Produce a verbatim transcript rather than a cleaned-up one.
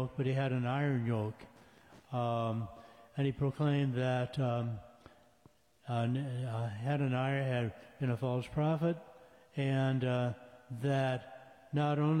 yoke, but he had an iron yoke. Um, and he proclaimed that um, uh, Hananiah had been a false prophet, and uh, that not only